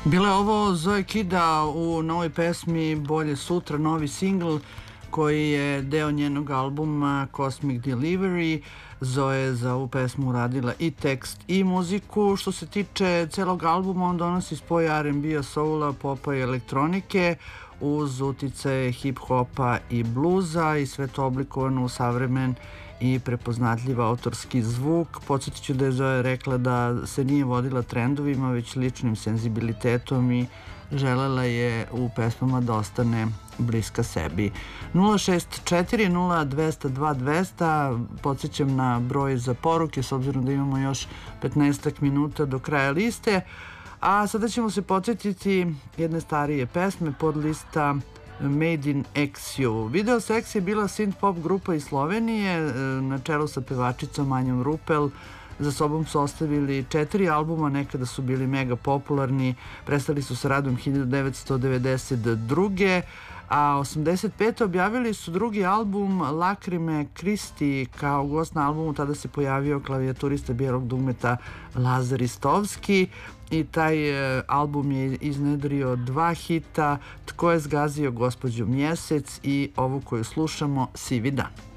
Bila je ovo Zoe Kida u novoj pesmi Bolje sutra, novi singl koji je deo njenog albuma Cosmic Delivery. Zoe je za ovu pesmu uradila i tekst i muziku. Što se tiče celog albuma, on donosi spoj R&B-a, soula, popa i elektronike uz uticaje hip-hopa i bluza i sve to oblikovano u savremen i prepoznatljiv autorski zvuk. Podsjetit ću da je Zoe rekla da se nije vodila trendovima, već ličnim senzibilitetom i želela je u pesmama da ostane bliska sebi. 064 0200 2200, podsjećam na broj za poruke s obzirom da imamo još 15 minuta do kraja liste. A sada ćemo se podsjetiti jedne starije pesme pod lista Made in XU. Video Sex je bila synth pop grupa iz Slovenije na čelu sa pevačicom Anjom Rupel. Za sobom su ostavili 4 albuma, nekada su bili mega popularni, prestali su sa radom 1992. A 85. objavili su drugi album Lakrime Kristi. Kao gost na albumu tada se pojavio klavijaturista bijelog dugmeta Lazar Ristovski i taj album je iznedrio 2 hita: Tko je zgazio gospođu Mjesec i ovu koju slušamo, Sivi dan.